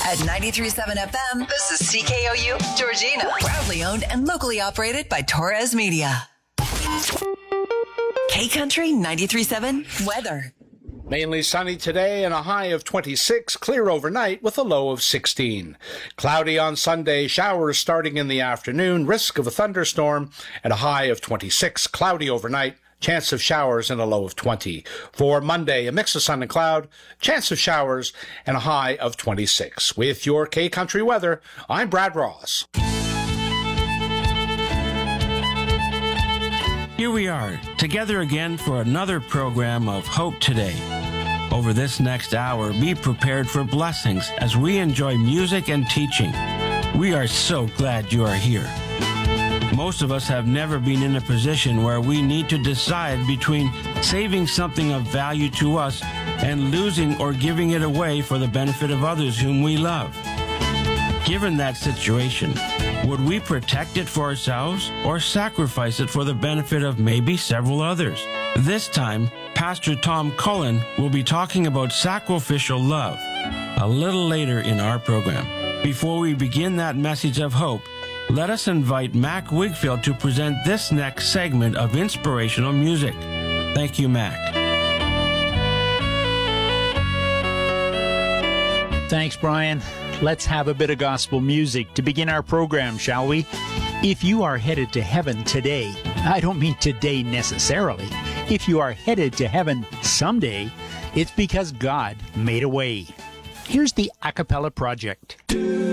At 93.7 FM, this is CKOU, Georgina. Proudly owned and locally operated by Torres Media. K-Country 93.7 weather. Mainly sunny today and a high of 26, clear overnight with a low of 16. Cloudy on Sunday, showers starting in the afternoon, risk of a thunderstorm, and a high of 26, cloudy overnight, chance of showers and a low of 20. For Monday, a mix of sun and cloud, chance of showers, and a high of 26. With your K-Country weather, I'm Brad Ross. Here we are, together again for another program of Hope Today. Over this next hour, be prepared for blessings as we enjoy music and teaching. We are so glad you are here. Most of us have never been in a position where we need to decide between saving something of value to us and losing or giving it away for the benefit of others whom we love. Given that situation, would we protect it for ourselves or sacrifice it for the benefit of maybe several others? This time, Pastor Tom Cullen will be talking about sacrificial love a little later in our program. Before we begin that message of hope, let us invite Mac Wigfield to present this next segment of inspirational music. Thank you, Mac. Thanks, Brian. Let's have a bit of gospel music to begin our program, shall we? If you are headed to heaven today, I don't mean today necessarily. If you are headed to heaven someday, it's because God made a way. Here's the a cappella project.